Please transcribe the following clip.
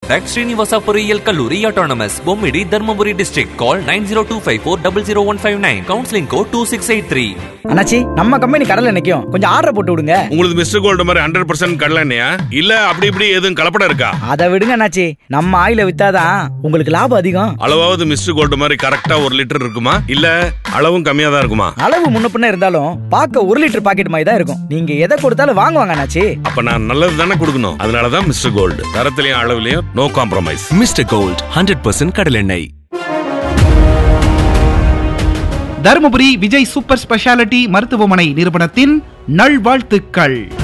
Contact Srinivasa பொறியியல் கல்லூரி autonomous Bommidi Dharmapuri district. கால் 9025400159. Counselling code 2683. அண்ணாச்சி, நம்ம கம்பெனி கடல்ல நிக்கும், கொஞ்சம் ஆர்டர் போட்டு விடுங்க. உங்களுக்கு மிஸ்டர் கோல்டு மாதிரி 100% கடலை எண்ணெயா இல்ல அப்படி இப்படி எதுவும் கலப்படம் இருக்கா? அதை விடுங்க அண்ணாச்சி, நம்ம ஆயில வித்தாதான் உங்களுக்கு லாபம் அதிகம். அளவாவது மிஸ்டர் கோல்டு மாதிரி கரெக்டா 1 லிட்டர் இருக்குமா இல்ல அளவும் கம்மியா தான் இருக்குமா? அளவு முன்ன பின்ன இருந்தாலும் பார்க்க 1 லிட்டர் பாக்கெட் மாதிரி தான் இருக்கும். நீங்க எதை கொடுத்தாலும் வாங்குவாங்க அண்ணாச்சி. அப்ப நான் நல்லது தானே கொடுக்கணும். அதனாலதான் mister gold, தரத்திலையும் அளவுலயும் no compromise. Mister gold 100% கடலெண்ணெய். தருமபுரி விஜய் சூப்பர் ஸ்பெஷாலிட்டி மருத்துவமனை நிறுவனத்தின் நல்வாழ்த்துக்கள்.